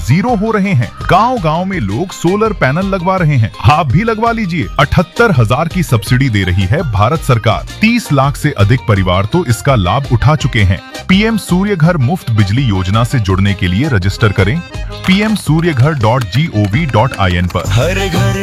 Zero हो रहे हैं। गांव-गांव में लोग सोलर पैनल लगवा रहे हैं। आप भी लगवा लीजिए। 78,000 की सब्सिडी दे रही है भारत सरकार। 30 लाख से अधिक परिवार तो इसका लाभ उठा चुके हैं। पीएम सूर्य घर मुफ्त बिजली योजना से जुड़ने के लिए रजिस्टर करें pmsuryaghar.gov.in पर। हर घर